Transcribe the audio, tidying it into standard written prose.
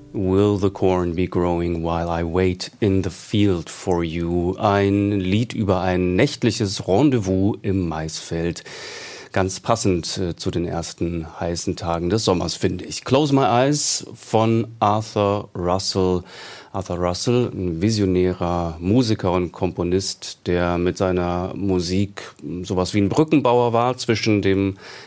Will the corn be growing while I wait in the field for you? Ein Lied über ein nächtliches Rendezvous im Maisfeld. Ganz passend zu den ersten heißen Tagen des Sommers, finde ich. Close My Eyes von Arthur Russell. Arthur Russell, ein visionärer Musiker und Komponist, der mit seiner Musik sowas wie ein Brückenbauer war zwischen dem